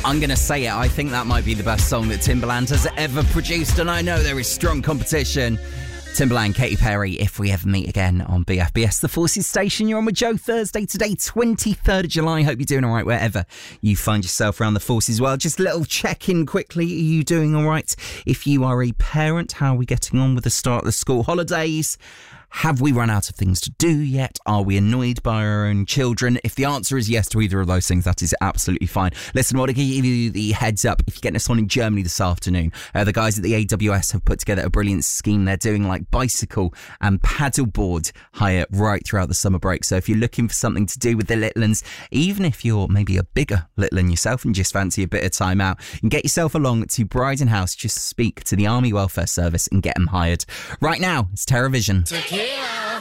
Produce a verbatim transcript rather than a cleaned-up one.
I'm going to say it. I think that might be the best song that Timbaland has ever produced, and I know there is strong competition. Timbaland, Katy Perry, If We Ever Meet Again on B F B S, the Forces Station. You're on with Joe. Thursday today, twenty-third of July. Hope you're doing all right wherever you find yourself around the Forces world. Just a little check-in quickly. Are you doing all right? If you are a parent, how are we getting on with the start of the school holidays? Have we run out of things to do yet? Are we annoyed by our own children? If the answer is yes to either of those things, that is absolutely fine. Listen, I want to give you the heads up. If you're getting us on in Germany this afternoon, uh, the guys at the A W S have put together a brilliant scheme. They're doing like bicycle and paddleboard hire right throughout the summer break. So if you're looking for something to do with the little ones, even if you're maybe a bigger little one yourself and just fancy a bit of time out, you can get yourself along to Bryden House. Just speak to the Army Welfare Service and get them hired. Right now, it's TerraVision. Tequila.